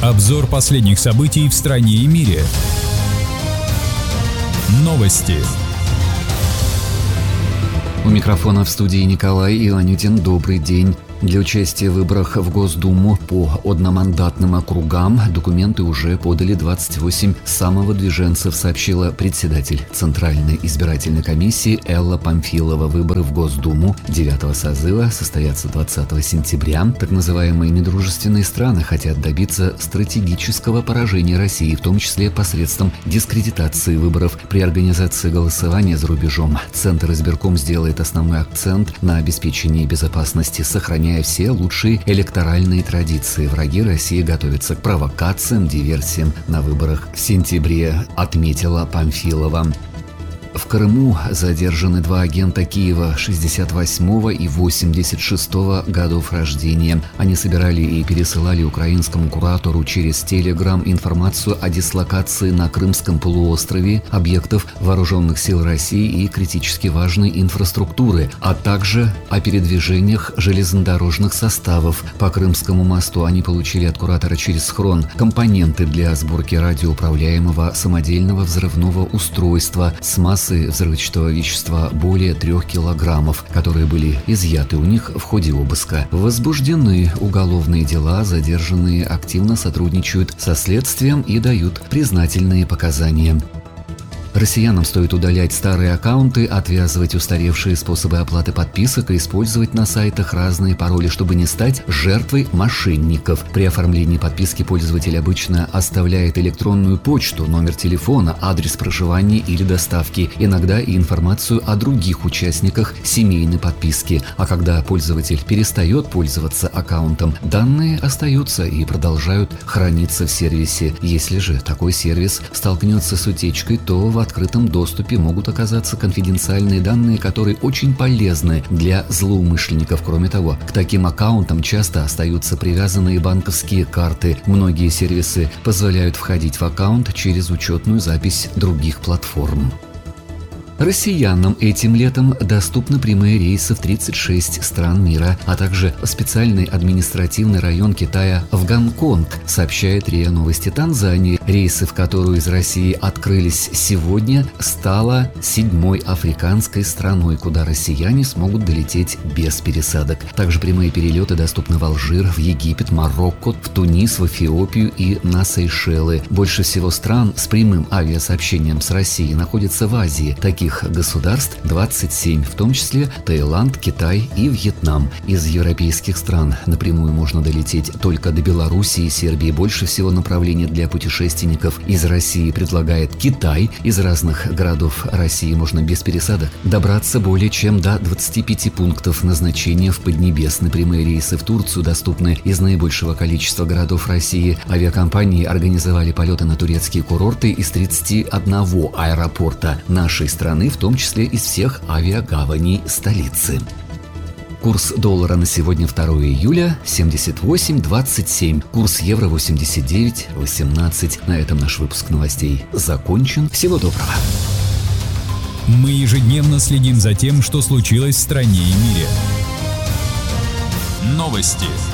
Обзор последних событий в стране и мире. Новости. У микрофона в студии Николай Ионютин. Добрый день. Для участия в выборах в Госдуму по одномандатным округам документы уже подали 28 самовыдвиженцев, сообщила председатель Центральной избирательной комиссии Элла Памфилова. Выборы в Госдуму 9-го созыва состоятся 20 сентября. Так называемые недружественные страны хотят добиться стратегического поражения России, в том числе посредством дискредитации выборов. При организации голосования за рубежом Центр избирком сделает основной акцент на обеспечении безопасности, сохраняя все лучшие электоральные традиции. Враги России готовятся к провокациям, диверсиям на выборах в сентябре, отметила Памфилова. В Крыму задержаны два агента Киева 68-го и 86-го годов рождения. Они собирали и пересылали украинскому куратору через Телеграм информацию о дислокации на Крымском полуострове объектов вооруженных сил России и критически важной инфраструктуры, а также о передвижениях железнодорожных составов. По Крымскому мосту они получили от куратора через схрон компоненты для сборки радиоуправляемого самодельного взрывного устройства с массой взрывчатого вещества более 3 килограммов, которые были изъяты у них в ходе обыска. Возбуждены уголовные дела, задержанные активно сотрудничают со следствием и дают признательные показания. Россиянам стоит удалять старые аккаунты, отвязывать устаревшие способы оплаты подписок и использовать на сайтах разные пароли, чтобы не стать жертвой мошенников. При оформлении подписки пользователь обычно оставляет электронную почту, номер телефона, адрес проживания или доставки, иногда и информацию о других участниках семейной подписки. А когда пользователь перестает пользоваться аккаунтом, данные остаются и продолжают храниться в сервисе. Если же такой сервис столкнется с утечкой, то в открытом доступе могут оказаться конфиденциальные данные, которые очень полезны для злоумышленников. Кроме того, к таким аккаунтам часто остаются привязанные банковские карты. Многие сервисы позволяют входить в аккаунт через учетную запись других платформ. Россиянам этим летом доступны прямые рейсы в 36 стран мира, а также в специальный административный район Китая в Гонконг, сообщает РИА Новости. Танзания, рейсы в которую из России открылись сегодня, стала 7-й африканской страной, куда россияне смогут долететь без пересадок. Также прямые перелеты доступны в Алжир, в Египет, Марокко, в Тунис, в Эфиопию и на Сейшелы. Больше всего стран с прямым авиасообщением с Россией находятся в Азии. Таких государств 27, в том числе Таиланд, Китай и Вьетнам. Из европейских стран напрямую можно долететь только до Белоруссии и Сербии. Больше всего направлений для путешественников из России предлагает Китай. Из разных городов России можно без пересадок добраться более чем до 25 пунктов назначения в Поднебесной. Прямые рейсы в Турцию доступны из наибольшего количества городов России. Авиакомпании организовали полеты на турецкие курорты из 31 аэропорта нашей страны, в том числе из всех авиагаваней столицы. Курс доллара на сегодня, 2 июля, 78.27. Курс евро 89.18. На этом наш выпуск новостей закончен. Всего доброго. Мы ежедневно следим за тем, что случилось в стране и мире. Новости.